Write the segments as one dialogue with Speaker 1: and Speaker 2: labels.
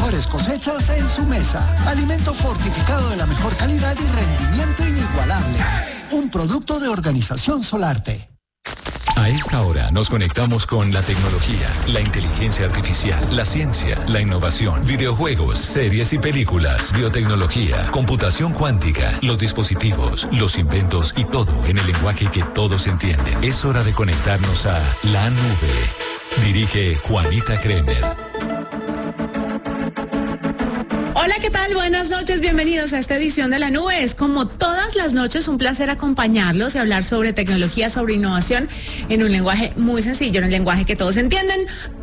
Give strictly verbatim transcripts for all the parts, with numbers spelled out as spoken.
Speaker 1: mejores cosechas en su mesa. Alimento fortificado de la mejor calidad y rendimiento inigualable. Un producto de Organización Solarte.
Speaker 2: A esta hora nos conectamos con la tecnología, la inteligencia artificial, la ciencia, la innovación, videojuegos, series y películas, biotecnología, computación cuántica, los dispositivos, los inventos y todo en el lenguaje que todos entienden. Es hora de conectarnos a la nube. Dirige Juanita Kremer.
Speaker 3: Hola, ¿qué tal? Buenas noches, bienvenidos a esta edición de La Nube. Es como todas las noches un placer acompañarlos y hablar sobre tecnología, sobre innovación en un lenguaje muy sencillo, en un lenguaje que todos entienden.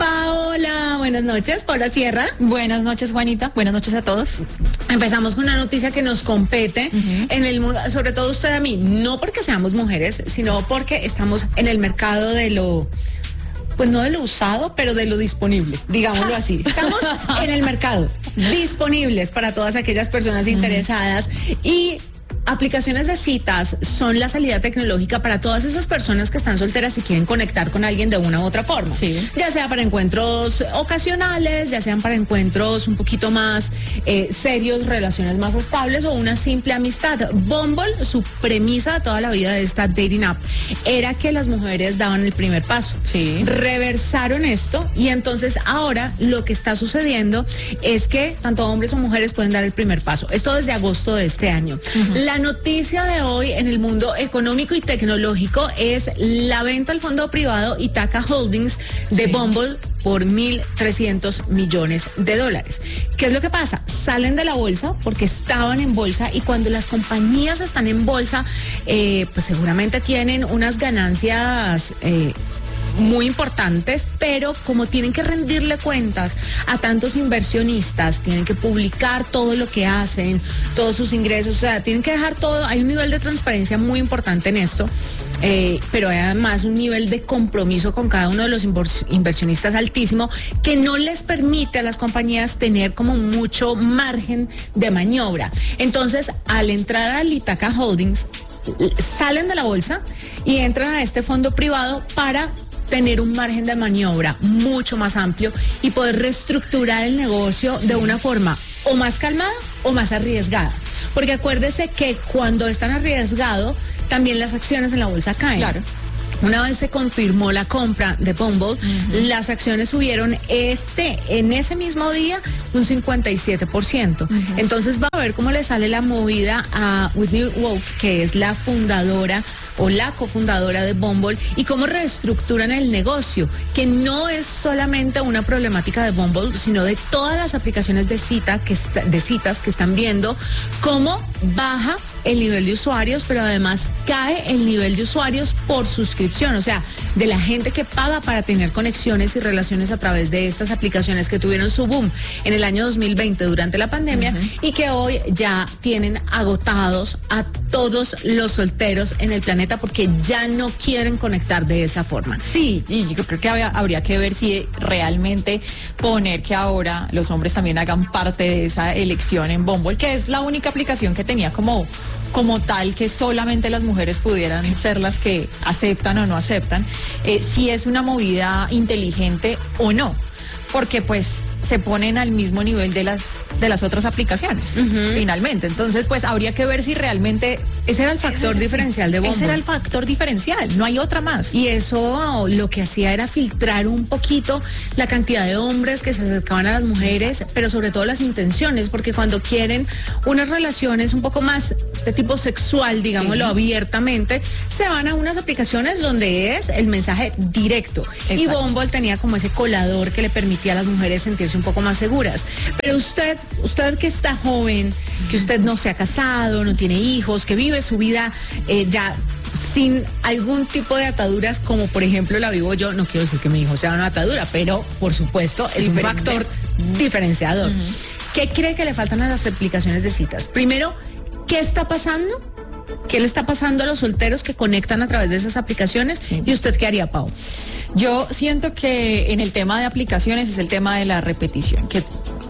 Speaker 3: Paola, buenas noches. Paola Sierra.
Speaker 4: Buenas noches, Juanita. Buenas noches a todos.
Speaker 3: Empezamos con una noticia que nos compete uh-huh. en el mundo, sobre todo usted a mí, no porque seamos mujeres, sino porque estamos en el mercado de lo... Pues no de lo usado, pero de lo disponible, digámoslo así. Estamos en el mercado, disponibles para todas aquellas personas interesadas y aplicaciones de citas son la salida tecnológica para todas esas personas que están solteras y quieren conectar con alguien de una u otra forma. Sí. Ya sea para encuentros ocasionales, ya sean para encuentros un poquito más eh, serios, relaciones más estables o una simple amistad. Bumble, su premisa de toda la vida de esta dating app era que las mujeres daban el primer paso. Sí. Reversaron esto y entonces ahora lo que está sucediendo es que tanto hombres o mujeres pueden dar el primer paso. Esto desde agosto de este año. Uh-huh. La noticia de hoy en el mundo económico y tecnológico es la venta al fondo privado Itaca Holdings de sí. Bumble por mil trescientos millones de dólares. ¿Qué es lo que pasa? Salen de la bolsa porque estaban en bolsa y cuando las compañías están en bolsa, eh, pues seguramente tienen unas ganancias eh, muy importantes, pero como tienen que rendirle cuentas a tantos inversionistas, tienen que publicar todo lo que hacen, todos sus ingresos, o sea, tienen que dejar todo, hay un nivel de transparencia muy importante en esto, eh, pero hay además un nivel de compromiso con cada uno de los inversionistas altísimo que no les permite a las compañías tener como mucho margen de maniobra. Entonces, al entrar a Itaca Holdings, salen de la bolsa y entran a este fondo privado para tener un margen de maniobra mucho más amplio y poder reestructurar el negocio sí. de una forma o más calmada o más arriesgada. Porque acuérdese que cuando están arriesgados, también las acciones en la bolsa caen. Claro. Una vez se confirmó la compra de Bumble, uh-huh. las acciones subieron este en ese mismo día un cincuenta y siete por ciento. Uh-huh. Entonces va a ver cómo le sale la movida a Whitney Wolf, que es la fundadora o la cofundadora de Bumble, y cómo reestructuran el negocio, que no es solamente una problemática de Bumble, sino de todas las aplicaciones de cita que está, de citas que están viendo cómo baja el nivel de usuarios, pero además cae el nivel de usuarios por suscripción, o sea, de la gente que paga para tener conexiones y relaciones a través de estas aplicaciones que tuvieron su boom en el año dos mil veinte durante la pandemia uh-huh. y que hoy ya tienen agotados a todos los solteros en el planeta porque ya no quieren conectar de esa forma.
Speaker 4: Sí, y yo creo que había, habría que ver si realmente poner que ahora los hombres también hagan parte de esa elección en Bumble, que es la única aplicación que tenía como como tal que solamente las mujeres pudieran ser las que aceptan o no aceptan, eh, si es una movida inteligente o no, porque pues se ponen al mismo nivel de las de las otras aplicaciones, uh-huh. finalmente. Entonces, pues habría que ver si realmente
Speaker 3: ese era el factor ese, diferencial de Bumble.
Speaker 4: Ese era el factor diferencial, no hay otra más.
Speaker 3: Y eso lo que hacía era filtrar un poquito la cantidad de hombres que se acercaban a las mujeres, exacto. pero sobre todo las intenciones, porque cuando quieren unas relaciones un poco más de tipo sexual, digámoslo sí. abiertamente, se van a unas aplicaciones donde es el mensaje directo. Exacto. Y Bumble tenía como ese colador que le permitía a las mujeres sentirse un poco más seguras. Pero usted, usted que está joven, que usted no se ha casado, no tiene hijos, que vive su vida eh, ya sin algún tipo de ataduras, como por ejemplo la vivo yo, no quiero decir que mi hijo sea una atadura, pero por supuesto es Diferente. un factor diferenciador. Uh-huh. ¿Qué cree que le faltan a las aplicaciones de citas? Primero, ¿qué está pasando? ¿Qué le está pasando a los solteros que conectan a través de esas aplicaciones? Sí. ¿Y usted qué haría, Pau?
Speaker 4: Yo siento que en el tema de aplicaciones es el tema de la repetición, que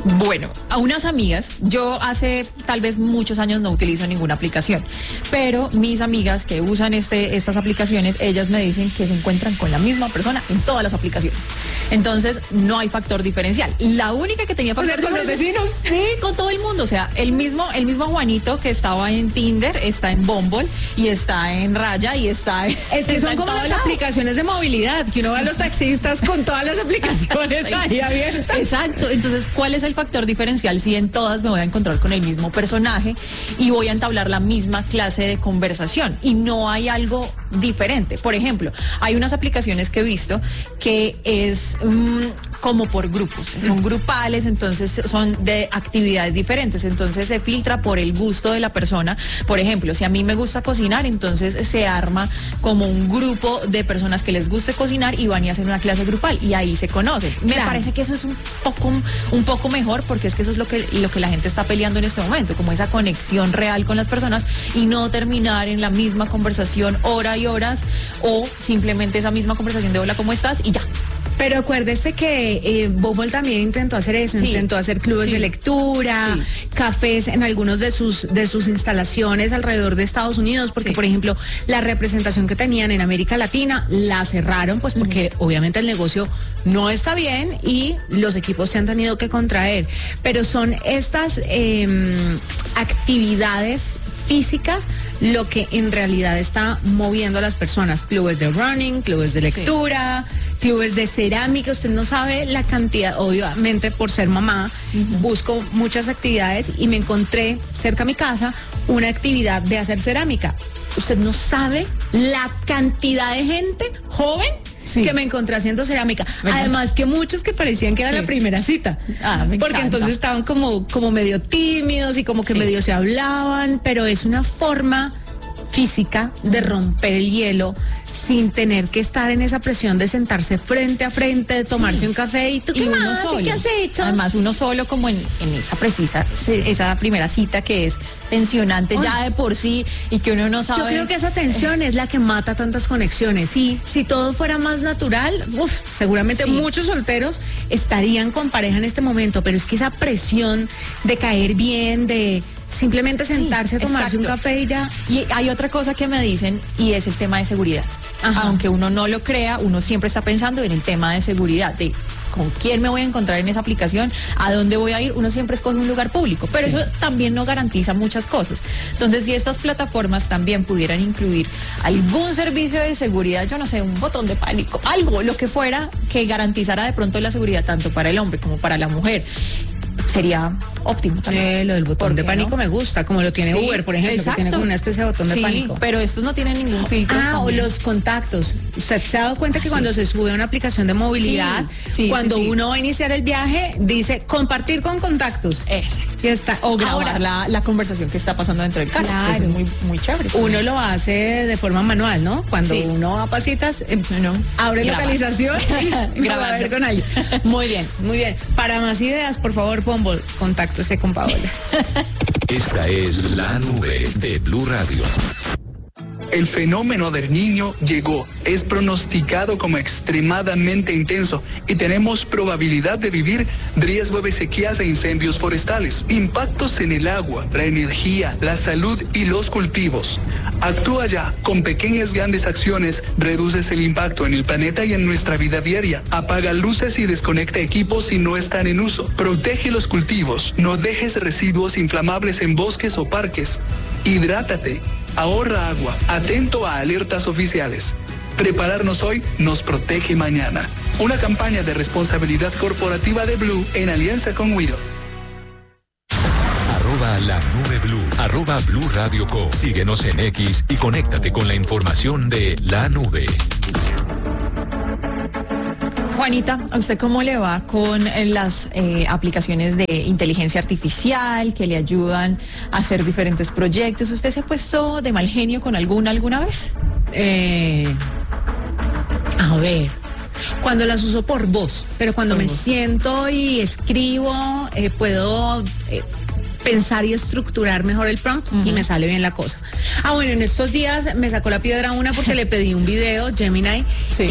Speaker 4: Bueno, a unas amigas, yo hace tal vez muchos años no utilizo ninguna aplicación, pero mis amigas que usan este, estas aplicaciones, ellas me dicen que se encuentran con la misma persona en todas las aplicaciones. Entonces, no hay factor diferencial. La única que tenía factor
Speaker 3: O sea, con los vecinos.
Speaker 4: Sí, con todo el mundo. O sea, el mismo, el mismo Juanito que estaba en Tinder, está en Bumble y está en Raya y está en...
Speaker 3: Es que
Speaker 4: está
Speaker 3: son
Speaker 4: en
Speaker 3: como
Speaker 4: todo
Speaker 3: las
Speaker 4: lado.
Speaker 3: aplicaciones de movilidad, que uno va a los taxistas con todas las aplicaciones ahí abiertas.
Speaker 4: Exacto, entonces, ¿cuál es el factor diferencial si en todas me voy a encontrar con el mismo personaje y voy a entablar la misma clase de conversación y no hay algo diferente? Por ejemplo, hay unas aplicaciones que he visto que es mmm, como por grupos, son grupales, entonces son de actividades diferentes, entonces se filtra por el gusto de la persona. Por ejemplo, si a mí me gusta cocinar, entonces se arma como un grupo de personas que les guste cocinar y van y hacen una clase grupal y ahí se conocen. Me
Speaker 3: Claro.
Speaker 4: parece que eso es un poco, un poco mejor, porque es que eso es lo que, lo que la gente está peleando en este momento, como esa conexión real con las personas y no terminar en la misma conversación hora y horas o simplemente esa misma conversación de hola, ¿cómo estás? Y ya.
Speaker 3: Pero acuérdese que eh, Bumble también intentó hacer eso,
Speaker 4: Sí.
Speaker 3: intentó hacer clubes
Speaker 4: Sí.
Speaker 3: de lectura,
Speaker 4: Sí.
Speaker 3: cafés en algunos de sus de sus instalaciones alrededor de Estados Unidos, porque
Speaker 4: Sí.
Speaker 3: por ejemplo la representación que tenían en América Latina la cerraron, pues porque uh-huh. obviamente el negocio no está bien y los equipos se han tenido que contraer. Pero son estas eh, actividades físicas lo que en realidad está moviendo a las personas. Clubes de running, clubes de lectura, sí. clubes de cerámica. Usted no sabe la cantidad, obviamente por ser mamá, uh-huh. busco muchas actividades y me encontré cerca a mi casa una actividad de hacer cerámica. Usted no sabe la cantidad de gente joven sí. que me encontré haciendo cerámica. Me Además que muchos que parecían que era sí. la primera cita.
Speaker 4: Ah, me
Speaker 3: porque
Speaker 4: encanta.
Speaker 3: entonces estaban como, como medio tímidos y como que sí. medio se hablaban, pero es una forma física de romper el hielo sin tener que estar en esa presión de sentarse frente a frente, de tomarse sí. un café y tú
Speaker 4: y uno
Speaker 3: más,
Speaker 4: solo.
Speaker 3: ¿qué has hecho?
Speaker 4: Además uno solo como en, en esa precisa, esa primera cita que es tensionante Oye. ya de por sí y que uno no sabe.
Speaker 3: Yo creo que esa tensión es la que mata tantas conexiones. Sí, si todo fuera más natural, uf, seguramente sí. muchos solteros estarían con pareja en este momento, pero es que esa presión de caer bien, de simplemente sentarse sí, a tomarse exacto. un café y ya.
Speaker 4: Y hay otra cosa que me dicen y es el tema de seguridad. Ajá. Aunque uno no lo crea, uno siempre está pensando en el tema de seguridad, de con quién me voy a encontrar en esa aplicación, a dónde voy a ir. Uno siempre escoge un lugar público, pero sí. eso también no garantiza muchas cosas. Entonces, si estas plataformas también pudieran incluir algún servicio de seguridad, yo no sé, un botón de pánico, algo, lo que fuera, que garantizara de pronto la seguridad tanto para el hombre como para la mujer, sería óptimo también.
Speaker 3: Eh, lo del botón de pánico
Speaker 4: no?
Speaker 3: me gusta, como lo tiene sí, Uber, por ejemplo, exacto. que tiene como una especie de botón
Speaker 4: sí,
Speaker 3: de pánico.
Speaker 4: Pero estos no tienen ningún filtro.
Speaker 3: Ah,
Speaker 4: también.
Speaker 3: o los contactos. ¿Usted se ha dado cuenta que sí. cuando se sube a una aplicación de movilidad, sí, sí, cuando sí, sí. uno va a iniciar el viaje, dice compartir con contactos?
Speaker 4: Exacto.
Speaker 3: Ya está.
Speaker 4: O grabar
Speaker 3: Ahora,
Speaker 4: la, la conversación que está pasando dentro del carro.
Speaker 3: Claro.
Speaker 4: Eso es muy, muy chévere.
Speaker 3: Uno lo hace de forma manual, ¿no? Cuando
Speaker 4: sí.
Speaker 3: uno va a pasitas, eh, no, abre
Speaker 4: Graba.
Speaker 3: localización y va a ver con alguien. Muy bien, muy bien. Para más ideas, por favor, Bumble, contáctese con Paola.
Speaker 2: Esta es la nube de Blue Radio.
Speaker 5: El fenómeno del Niño llegó, es pronosticado como extremadamente intenso y tenemos probabilidad de vivir riesgo de sequías e incendios forestales, impactos en el agua, la energía, la salud y los cultivos. Actúa ya, con pequeñas grandes acciones reduces el impacto en el planeta y en nuestra vida diaria. Apaga luces y desconecta equipos si no están en uso. Protege los cultivos, no dejes residuos inflamables en bosques o parques. Hidrátate. Ahorra agua, atento a alertas oficiales. Prepararnos hoy nos protege mañana. Una campaña de responsabilidad corporativa de Blue en alianza con Wido.
Speaker 2: Arroba la nube Blue, arroba Blue Radio Co. Síguenos en X y conéctate con la información de la nube.
Speaker 4: Juanita, ¿a usted cómo le va con las eh, aplicaciones de inteligencia artificial que le ayudan a hacer diferentes proyectos? ¿Usted se ha puesto de mal genio con alguna alguna vez?
Speaker 3: Eh, a ver, cuando las uso por voz, pero cuando por me voz. siento y escribo, eh, puedo... Eh, pensar y estructurar mejor el prompt uh-huh. y me sale bien la cosa. Ah, bueno, en estos días me sacó la piedra una porque le pedí un video, Gemini, sí.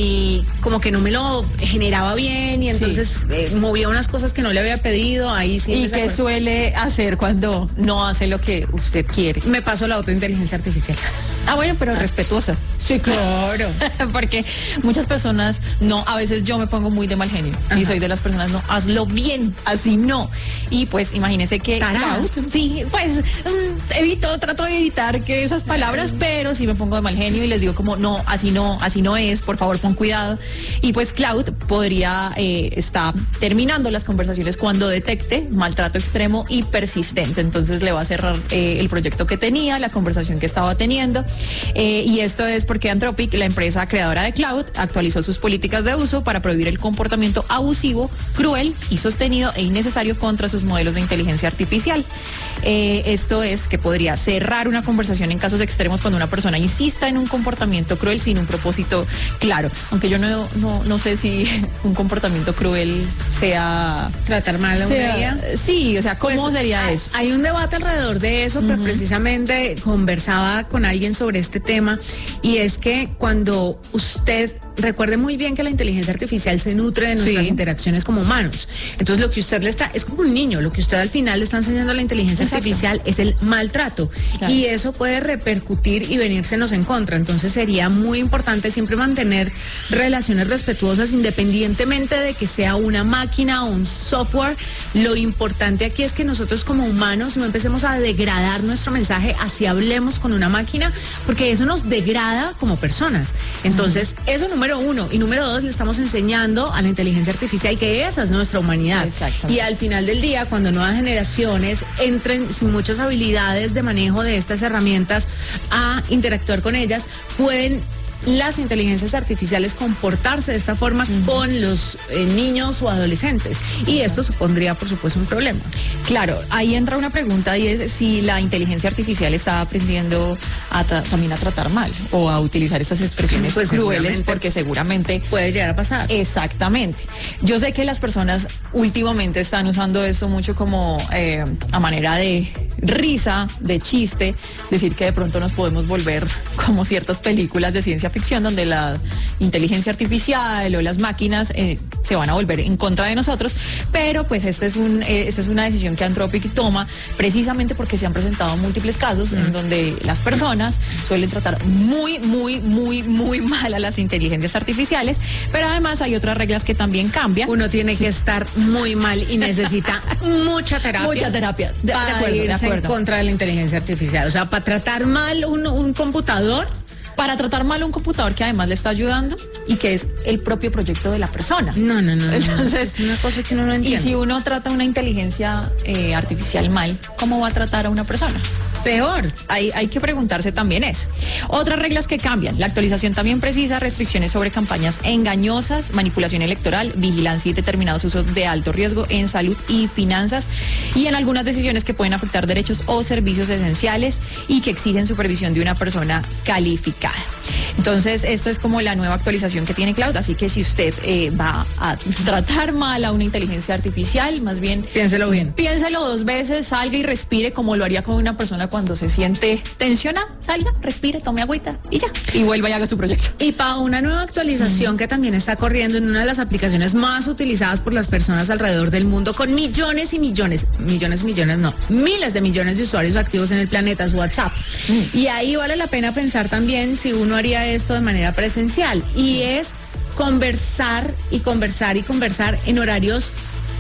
Speaker 3: y como que no me lo generaba bien y entonces sí. eh, movía unas cosas que no le había pedido, ahí sí.
Speaker 4: ¿Y qué suele hacer cuando no hace lo que usted quiere?
Speaker 3: Me paso la otra inteligencia artificial.
Speaker 4: Ah, bueno, pero ah. respetuosa.
Speaker 3: Sí, claro.
Speaker 4: Porque muchas personas, no, a veces yo me pongo muy de mal genio. Ajá. Y soy de las personas, no, hazlo bien, así no. Y pues imagínese que Cloud, sí, pues um, evito, trato de evitar que esas palabras, pero sí me pongo de mal genio y les digo como, no, así no, así no es, por favor pon cuidado. Y pues Cloud podría eh, estar terminando las conversaciones cuando detecte maltrato extremo y persistente. Entonces le va a cerrar eh, el proyecto que tenía, la conversación que estaba teniendo. Eh, y esto es porque Anthropic, la empresa creadora de Cloud, actualizó sus políticas de uso para prohibir el comportamiento abusivo, cruel y sostenido e innecesario contra sus modelos de inteligencia artificial. Eh, esto es que podría cerrar una conversación en casos extremos cuando una persona insista en un comportamiento cruel sin un propósito claro. Aunque yo no, no, no sé si un comportamiento cruel sea...
Speaker 3: Tratar mal a una I A.
Speaker 4: Sí, o sea, ¿cómo pues, sería
Speaker 3: hay,
Speaker 4: eso?
Speaker 3: Hay un debate alrededor de eso, uh-huh. pero precisamente conversaba con alguien sobre este tema y es que cuando usted... Recuerde muy bien que la inteligencia artificial se nutre de nuestras sí. interacciones como humanos. Entonces lo que usted le está, es como un niño, lo que usted al final le está enseñando a la inteligencia Exacto. artificial es el maltrato. Claro. Y eso puede repercutir y venírsenos en contra. Entonces sería muy importante siempre mantener relaciones respetuosas independientemente de que sea una máquina o un software. Lo importante aquí es que nosotros como humanos no empecemos a degradar nuestro mensaje así hablemos con una máquina, porque eso nos degrada como personas. Entonces, uh-huh. eso número uno. Y número dos, le estamos enseñando a la inteligencia artificial que esa es nuestra humanidad. Y al final del día, cuando nuevas generaciones entren sin muchas habilidades de manejo de estas herramientas a interactuar con ellas, pueden las inteligencias artificiales comportarse de esta forma uh-huh. con los eh, niños o adolescentes. Y esto supondría, por supuesto, un problema.
Speaker 4: Claro, ahí entra una pregunta y es si la inteligencia artificial está aprendiendo a tra- también a tratar mal o a utilizar estas expresiones pues crueles, porque seguramente
Speaker 3: puede llegar a pasar.
Speaker 4: Exactamente. Yo sé que las personas últimamente están usando esto mucho como eh, a manera de risa, de chiste, decir que de pronto nos podemos volver como ciertas películas de ciencia ficción donde la inteligencia artificial o las máquinas eh, se van a volver en contra de nosotros, pero pues este es un, eh, esta es una decisión que Anthropic toma precisamente porque se han presentado múltiples casos mm. en donde las personas suelen tratar muy, muy, muy, muy mal a las inteligencias artificiales, pero además hay otras reglas que también cambian.
Speaker 3: Uno tiene sí. que estar muy mal y necesita mucha terapia.
Speaker 4: Mucha terapia, de,
Speaker 3: para
Speaker 4: de acuerdo,
Speaker 3: irse
Speaker 4: de acuerdo.
Speaker 3: en contra de la inteligencia artificial. O sea, para tratar mal un, un computador,
Speaker 4: para tratar mal un computador que además le está ayudando y que es el propio proyecto de la persona.
Speaker 3: No, no, no.
Speaker 4: Entonces,
Speaker 3: es una cosa que uno no entiende.
Speaker 4: Y si uno trata una inteligencia eh, artificial mal, ¿cómo va a tratar a una persona?
Speaker 3: Peor.
Speaker 4: Hay, hay que preguntarse también eso. Otras reglas que cambian. La actualización también precisa restricciones sobre campañas engañosas, manipulación electoral, vigilancia y determinados usos de alto riesgo en salud y finanzas y en algunas decisiones que pueden afectar derechos o servicios esenciales y que exigen supervisión de una persona calificada. Entonces, esta es como la nueva actualización que tiene Cloud, así que si usted eh, va a tratar mal a una inteligencia artificial, más bien...
Speaker 3: Piénselo bien.
Speaker 4: Piénselo dos veces, salga y respire como lo haría con una persona cuando se siente tensionada, salga, respire, tome agüita y ya, y vuelva y haga su proyecto.
Speaker 3: Y para una nueva actualización mm. que también está corriendo en una de las aplicaciones más utilizadas por las personas alrededor del mundo, con millones y millones, millones, millones no, miles de millones de usuarios activos en el planeta, es WhatsApp. Mm. Y ahí vale la pena pensar también si uno haría esto de manera presencial, y sí. es conversar y conversar y conversar en horarios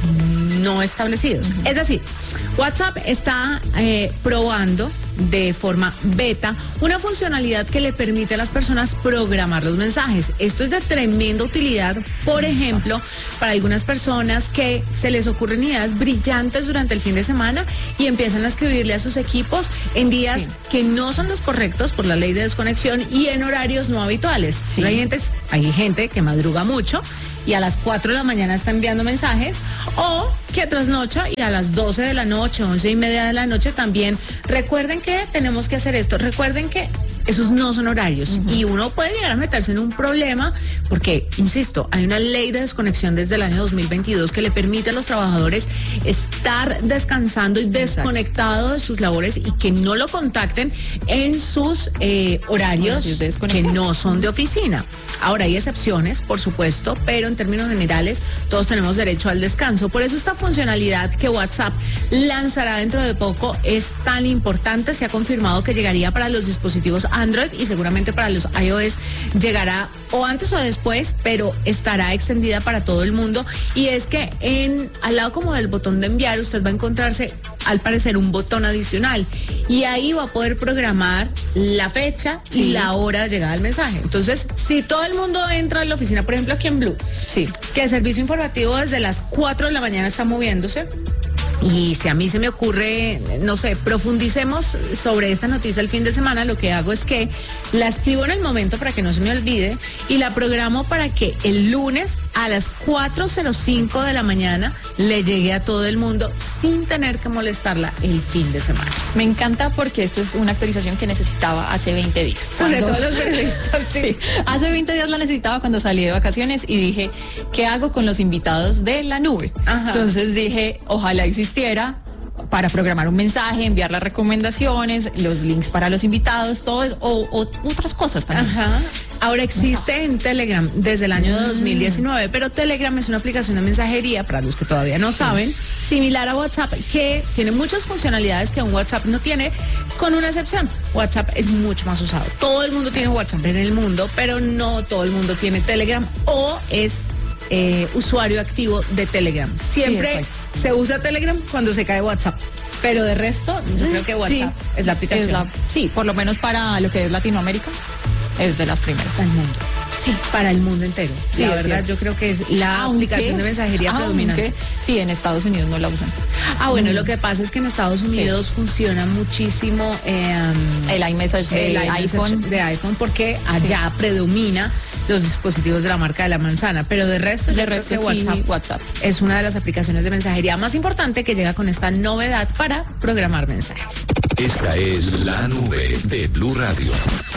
Speaker 3: no establecidos. Uh-huh. Es decir, WhatsApp está eh, probando de forma beta una funcionalidad que le permite a las personas programar los mensajes. Esto es de tremenda utilidad, por ejemplo, para algunas personas que se les ocurren ideas brillantes durante el fin de semana y empiezan a escribirle a sus equipos en días sí. que no son los correctos por la ley de desconexión y en horarios no habituales. Sí. Hay gente, hay gente que madruga mucho y a las cuatro de la mañana está enviando mensajes, o que trasnocha y a las doce de la noche, once y media de la noche también. Recuerden que tenemos que hacer esto, recuerden que esos no son horarios. Uh-huh. Y uno puede llegar a meterse en un problema porque, insisto, hay una ley de desconexión desde el año dos mil veintidós que le permite a los trabajadores estar descansando y desconectados de sus labores y que no lo contacten en sus eh, horarios que no son de oficina. Ahora, hay excepciones, por supuesto, pero en términos generales todos tenemos derecho al descanso. Por eso esta funcionalidad que WhatsApp lanzará dentro de poco es tan importante. Se ha confirmado que llegaría para los dispositivos Android y seguramente para los iOS llegará o antes o después, pero estará extendida para todo el mundo. Y es que en al lado como del botón de enviar usted va a encontrarse al parecer un botón adicional y ahí va a poder programar la fecha sí. y la hora de llegada del mensaje. Entonces, si todo el mundo entra a la oficina, por ejemplo aquí en Blue, sí. que el servicio informativo desde las cuatro de la mañana está moviéndose, y si a mí se me ocurre, no sé, profundicemos sobre esta noticia el fin de semana, lo que hago es que la escribo en el momento para que no se me olvide y la programo para que el lunes a las cuatro cero cinco de la mañana le llegue a todo el mundo sin tener que molestarla el fin de semana.
Speaker 4: Me encanta porque esta es una actualización que necesitaba hace veinte días.
Speaker 3: Sobre todo los periodistas, sí.
Speaker 4: sí. Hace veinte días la necesitaba cuando salí de vacaciones y dije, ¿qué hago con los invitados de la nube? Ajá. Entonces dije, ojalá existiera para programar un mensaje, enviar las recomendaciones, los links para los invitados, todo eso, o, o otras cosas también.
Speaker 3: Ajá. Ahora existe en Telegram desde el año dos mil diecinueve, pero Telegram es una aplicación de mensajería, para los que todavía no saben, sí. similar a WhatsApp, que tiene muchas funcionalidades que un WhatsApp no tiene, con una excepción. WhatsApp es mucho más usado. Todo el mundo tiene WhatsApp en el mundo, pero no todo el mundo tiene Telegram o es Eh, usuario activo de Telegram. Siempre sí, se usa Telegram cuando se cae WhatsApp, pero de resto yo creo que WhatsApp sí, es la aplicación.
Speaker 4: Es la, sí, por lo menos para lo que es Latinoamérica, es de las primeras.
Speaker 3: Para el mundo. Sí, para el mundo entero. Sí, la verdad, yo creo que es la aunque, aplicación de mensajería predominante.
Speaker 4: Sí, en Estados Unidos no la usan.
Speaker 3: Ah, bueno, mm. lo que pasa es que en Estados Unidos sí. funciona muchísimo eh,
Speaker 4: el iMessage
Speaker 3: el
Speaker 4: de iPhone.
Speaker 3: de iPhone porque allá sí. predomina los dispositivos de la marca de la manzana, pero de resto,
Speaker 4: de resto
Speaker 3: creo que
Speaker 4: sí,
Speaker 3: WhatsApp,
Speaker 4: WhatsApp
Speaker 3: es una de las aplicaciones de mensajería más importante que llega con esta novedad para programar mensajes.
Speaker 2: Esta es la nube de Blue Radio.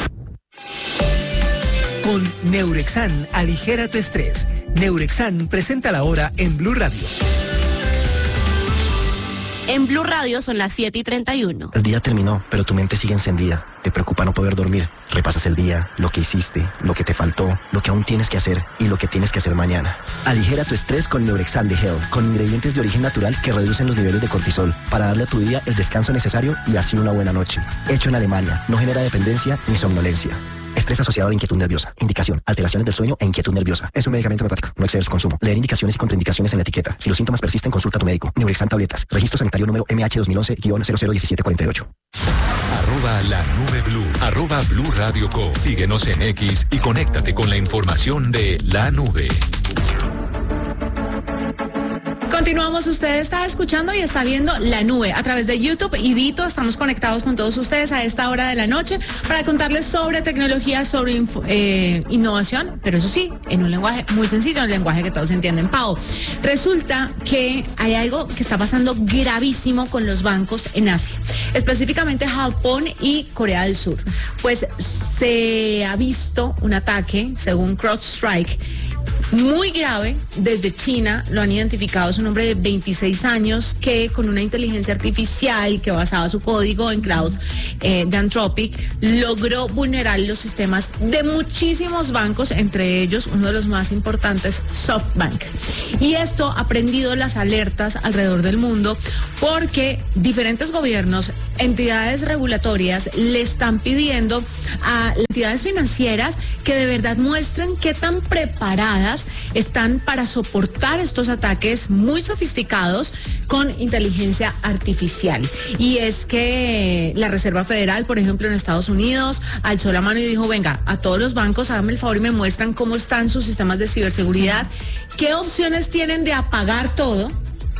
Speaker 6: Con Neurexan, aligera tu estrés. Neurexan presenta la hora en Blue Radio.
Speaker 7: En Blue Radio son las siete y treinta y uno.
Speaker 8: El día terminó, pero tu mente sigue encendida. Te preocupa no poder dormir. Repasas el día, lo que hiciste, lo que te faltó, lo que aún tienes que hacer y lo que tienes que hacer mañana. Aligera tu estrés con Neurexan de Hell, con ingredientes de origen natural que reducen los niveles de cortisol, para darle a tu día el descanso necesario y así una buena noche. Hecho en Alemania, no genera dependencia ni somnolencia. Estrés asociado a inquietud nerviosa. Indicación: alteraciones del sueño e inquietud nerviosa. Es un medicamento homeopático. No exceder su consumo. Leer indicaciones y contraindicaciones en la etiqueta. Si los síntomas persisten, consulta a tu médico. Neurexan tabletas. Registro sanitario número M H dos mil once guion cero cero diecisiete cuarenta y ocho.
Speaker 2: Arroba la nube Blue. Arroba Blue Radio Co. Síguenos en X y conéctate con la información de la nube.
Speaker 3: Continuamos, usted está escuchando y está viendo La Nube a través de YouTube y Dito. Estamos conectados con todos ustedes a esta hora de la noche para contarles sobre tecnología, sobre info, eh, innovación, pero eso sí, en un lenguaje muy sencillo, en un lenguaje que todos entienden. Pau, resulta que hay algo que está pasando gravísimo con los bancos en Asia, específicamente Japón y Corea del Sur. Pues se ha visto un ataque, según CrowdStrike, muy grave desde China. Lo han identificado, es un hombre de veintiséis años que con una inteligencia artificial que basaba su código en cloud eh, de Anthropic logró vulnerar los sistemas de muchísimos bancos, entre ellos uno de los más importantes, SoftBank. Y esto ha prendido las alertas alrededor del mundo porque diferentes gobiernos, entidades regulatorias le están pidiendo a entidades financieras que de verdad muestren qué tan preparadas están para soportar estos ataques muy sofisticados con inteligencia artificial. Y es que la Reserva Federal, por ejemplo, en Estados Unidos, alzó la mano y dijo, venga, a todos los bancos, háganme el favor y me muestran cómo están sus sistemas de ciberseguridad, qué opciones tienen de apagar todo,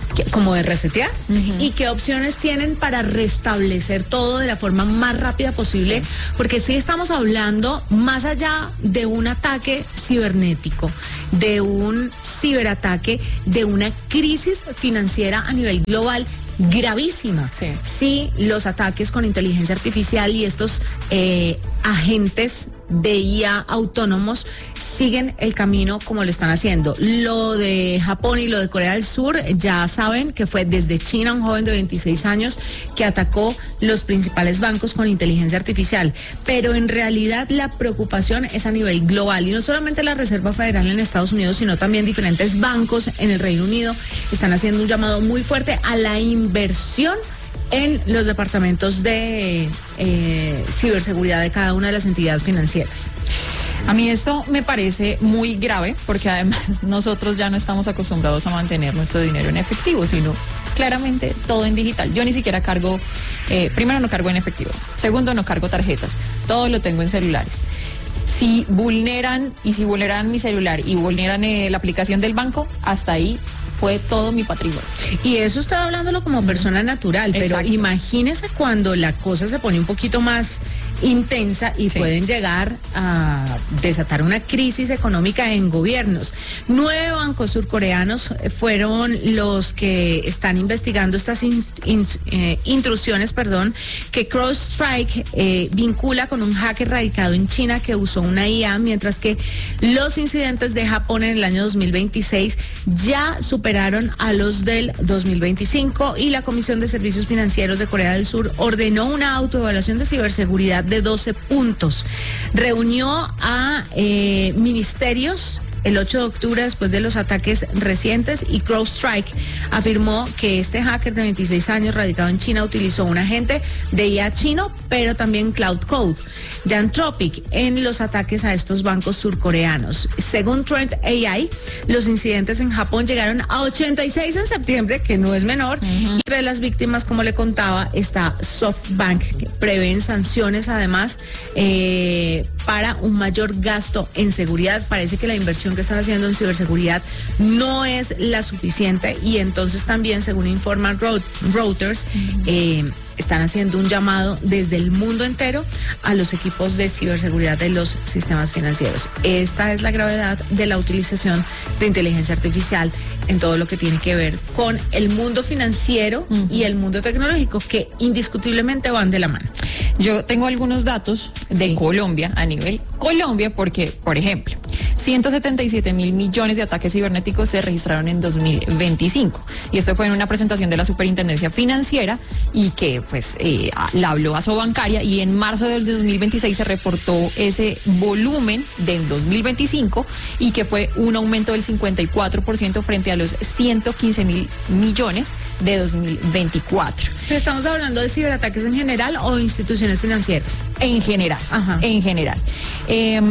Speaker 3: como de resetear, uh-huh. y qué opciones tienen para restablecer todo de la forma más rápida posible, sí. porque sí estamos hablando más allá de un ataque cibernético, de un ciberataque, de una crisis financiera a nivel global gravísima. Sí, sí, los ataques con inteligencia artificial y estos eh, agentes de I A autónomos siguen el camino como lo están haciendo. Lo de Japón y lo de Corea del Sur, ya saben que fue desde China un joven de veintiséis años que atacó los principales bancos con inteligencia artificial. Pero en realidad la preocupación es a nivel global y no solamente la Reserva Federal en Estados Unidos, sino también diferentes bancos en el Reino Unido están haciendo un llamado muy fuerte a la inversión en los departamentos de eh, ciberseguridad de cada una de las entidades financieras.
Speaker 4: A mí esto me parece muy grave porque además nosotros ya no estamos acostumbrados a mantener nuestro dinero en efectivo, sino claramente todo en digital. Yo ni siquiera cargo, eh, primero no cargo en efectivo, segundo no cargo tarjetas, todo lo tengo en celulares. Si vulneran y si vulneran mi celular y vulneran eh, la aplicación del banco, hasta ahí fue todo mi patrimonio.
Speaker 3: Y eso está hablándolo como persona natural, pero exacto. Imagínese cuando la cosa se pone un poquito más intensa y sí. pueden llegar a desatar una crisis económica en gobiernos. Nueve bancos surcoreanos fueron los que están investigando estas in, in, eh, intrusiones, perdón, que CrowdStrike eh, vincula con un hacker radicado en China que usó una I A, mientras que los incidentes de Japón en el año dos mil veintiséis ya superaron a los del dos mil veinticinco y la Comisión de Servicios Financieros de Corea del Sur ordenó una autoevaluación de ciberseguridad de doce puntos. Reunió a eh, ministerios el ocho de octubre después de los ataques recientes y CrowdStrike afirmó que este hacker de veintiséis años radicado en China utilizó un agente de I A chino, pero también Cloud Code de Anthropic en los ataques a estos bancos surcoreanos. Según Trend A I, los incidentes en Japón llegaron a ochenta y seis en septiembre, que no es menor. Uh-huh. Y entre las víctimas, como le contaba, está SoftBank, que prevén sanciones además eh, para un mayor gasto en seguridad. Parece que la inversión que están haciendo en ciberseguridad no es la suficiente y entonces también, según informa Reuters, eh, están haciendo un llamado desde el mundo entero a los equipos de ciberseguridad de los sistemas financieros. Esta es la gravedad de la utilización de inteligencia artificial en todo lo que tiene que ver con el mundo financiero uh-huh. y el mundo tecnológico, que indiscutiblemente van de la mano.
Speaker 4: Yo tengo algunos datos de sí. Colombia, a nivel Colombia, porque, por ejemplo, ciento setenta y siete mil millones de ataques cibernéticos se registraron en dos mil veinticinco. Y esto fue en una presentación de la Superintendencia Financiera y que pues eh, la habló a Sobancaria, y en marzo del dos mil veintiséis se reportó ese volumen del dos mil veinticinco y que fue un aumento del cincuenta y cuatro por ciento frente a los ciento quince mil millones de dos mil veinticuatro.
Speaker 3: ¿Estamos hablando de ciberataques en general o instituciones financieras?
Speaker 4: En general, Ajá. en general. Eh,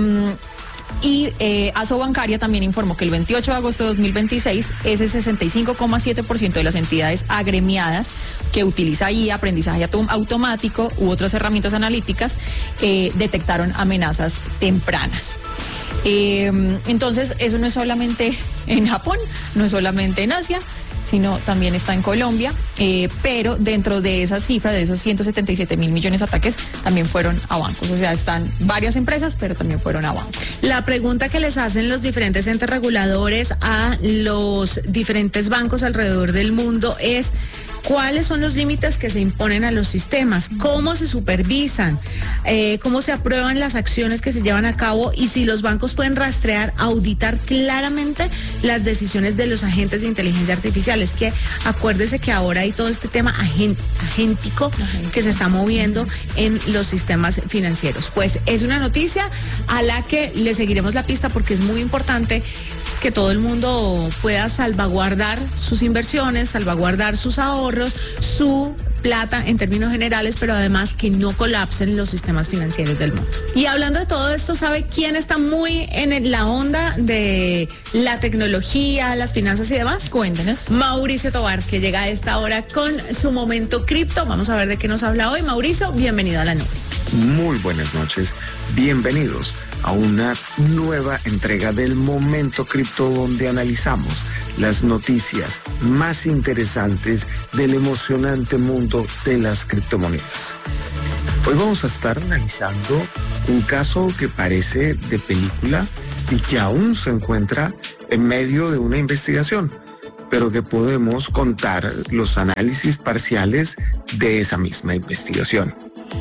Speaker 4: Y eh, Asobancaria también informó que el veintiocho de agosto de dos mil veintiséis, ese sesenta y cinco coma siete por ciento de las entidades agremiadas que utiliza I A, aprendizaje automático u otras herramientas analíticas, eh, detectaron amenazas tempranas. Eh, entonces, eso no es solamente en Japón, no es solamente en Asia, sino también está en Colombia, eh, pero dentro de esa cifra, de esos ciento setenta y siete mil millones de ataques, también fueron a bancos. O sea, están varias empresas, pero también fueron a bancos.
Speaker 3: La pregunta que les hacen los diferentes entes reguladores a los diferentes bancos alrededor del mundo es: ¿cuáles son los límites que se imponen a los sistemas? ¿Cómo se supervisan? Eh, ¿Cómo se aprueban las acciones que se llevan a cabo? Y si los bancos pueden rastrear, auditar claramente las decisiones de los agentes de inteligencia artificial. Es que acuérdese que ahora hay todo este tema agent, agéntico que se está moviendo en los sistemas financieros. Pues es una noticia a la que le seguiremos la pista, porque es muy importante que todo el mundo pueda salvaguardar sus inversiones, salvaguardar sus ahorros, su plata en términos generales, pero además que no colapsen los sistemas financieros del mundo. Y hablando de todo esto, ¿sabe quién está muy en la onda de la tecnología, las finanzas y demás?
Speaker 4: Cuéntenos.
Speaker 3: Mauricio Tobar, que llega a esta hora con su momento cripto. Vamos a ver de qué nos habla hoy. Mauricio, bienvenido a la nube.
Speaker 9: Muy buenas noches, bienvenidos a una nueva entrega del Momento Cripto, donde analizamos las noticias más interesantes del emocionante mundo de las criptomonedas. Hoy vamos a estar analizando un caso que parece de película y que aún se encuentra en medio de una investigación, pero que podemos contar los análisis parciales de esa misma investigación.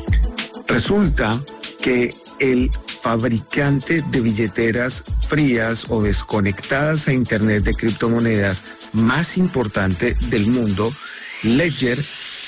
Speaker 9: Resulta que el fabricante de billeteras frías o desconectadas a Internet de criptomonedas más importante del mundo, Ledger,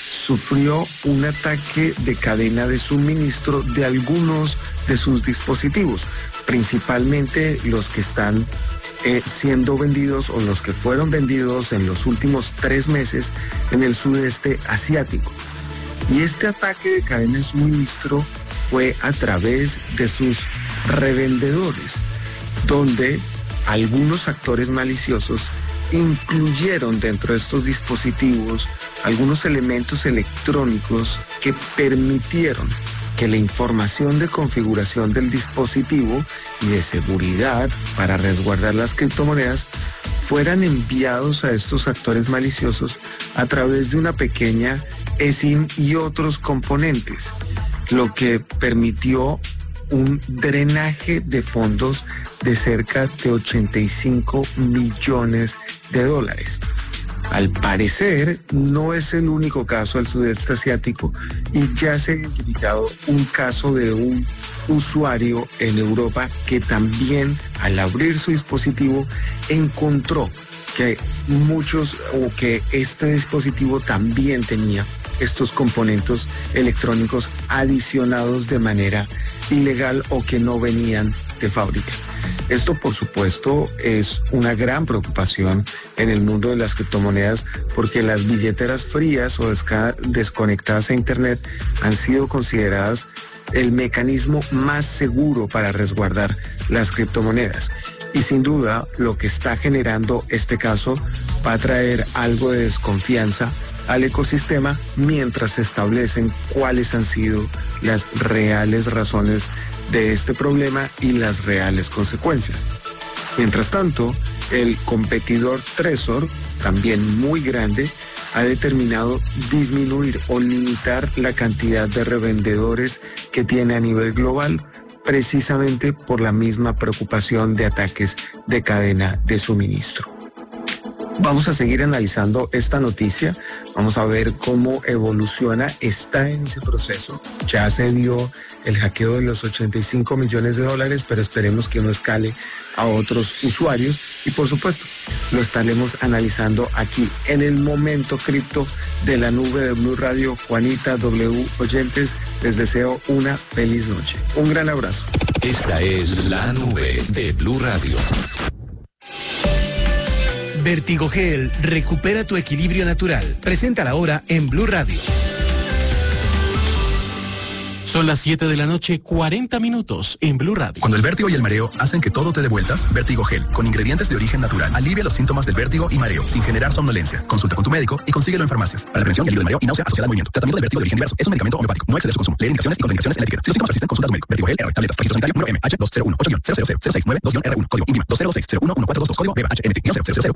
Speaker 9: sufrió un ataque de cadena de suministro de algunos de sus dispositivos, principalmente los que están eh, siendo vendidos o los que fueron vendidos en los últimos tres meses en el sudeste asiático. Y este ataque de cadena de suministro fue a través de sus revendedores, donde algunos actores maliciosos incluyeron dentro de estos dispositivos algunos elementos electrónicos que permitieron que la información de configuración del dispositivo y de seguridad para resguardar las criptomonedas fueran enviados a estos actores maliciosos a través de una pequeña eSIM y otros componentes, lo que permitió un drenaje de fondos de cerca de ochenta y cinco millones de dólares. Al parecer, no es el único caso del sudeste asiático y ya se ha identificado un caso de un usuario en Europa que también, al abrir su dispositivo, encontró que muchos o que este dispositivo también tenía estos componentes electrónicos adicionados de manera ilegal o que no venían de fábrica. Esto, por supuesto, es una gran preocupación en el mundo de las criptomonedas porque las billeteras frías o desca- desconectadas a Internet han sido consideradas el mecanismo más seguro para resguardar las criptomonedas. Y sin duda, lo que está generando este caso va a traer algo de desconfianza al ecosistema mientras se establecen cuáles han sido las reales razones de este problema y las reales consecuencias. Mientras tanto, el competidor Trezor, también muy grande, ha determinado disminuir o limitar la cantidad de revendedores que tiene a nivel global, precisamente por la misma preocupación de ataques de cadena de suministro. Vamos a seguir analizando esta noticia, vamos a ver cómo evoluciona, está en ese proceso, ya se dio el hackeo de los ochenta y cinco millones de dólares, pero esperemos que no escale a otros usuarios y por supuesto lo estaremos analizando aquí en el Momento Cripto de la nube de Blue Radio. Juanita, W, oyentes, les deseo una feliz noche. Un gran abrazo.
Speaker 2: Esta es la nube de Blue Radio.
Speaker 6: Vertigogel recupera tu equilibrio natural. Presenta la hora en Blue Radio.
Speaker 10: Son las siete de la noche, cuarenta minutos en Blue Radio.
Speaker 11: Cuando el vértigo y el mareo hacen que todo te dé vueltas, Vertigogel, con ingredientes de origen natural, alivia los síntomas del vértigo y mareo sin generar somnolencia. Consulta con tu médico y consíguelo en farmacias. Para la prevención y alivio del mareo y náusea asociada al movimiento. Tratamiento del vértigo de origen diverso. Es un medicamento homeopático. No excede su consumo. Leer indicaciones y contraindicaciones en la etiqueta. Si los síntomas persisten, consulta a tu médico. Vertigogel R. Tabletas. Registro sanitario número M H dos cero uno ocho cero cero cero seis nueve dos R uno. Código I N V I M A dos cero dos seis cero uno uno cuatro dos dos. Código B H M T cero cero cero cero